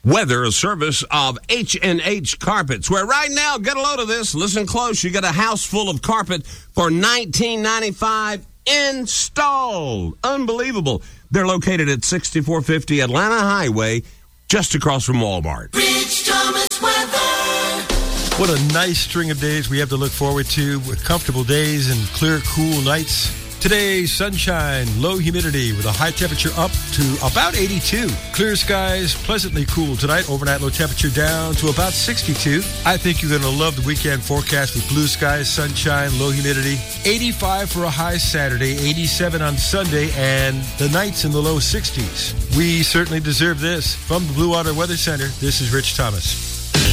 Weather, a service of H&H Carpets, where right now, get a load of this, listen close, you get a house full of carpet for $19.95 installed. Unbelievable. They're located at 6450 Atlanta Highway, just across from Walmart. Rich Thomas weather. What a nice string of days we have to look forward to, with comfortable days and clear, cool nights. Today, sunshine, low humidity with a high temperature up to about 82. Clear skies, pleasantly cool tonight. Overnight low temperature down to about 62. I think you're going to love the weekend forecast with blue skies, sunshine, low humidity. 85 for a high Saturday, 87 on Sunday, and the nights in the low 60s. We certainly deserve this. From the Blue Water Weather Center, this is Rich Thomas.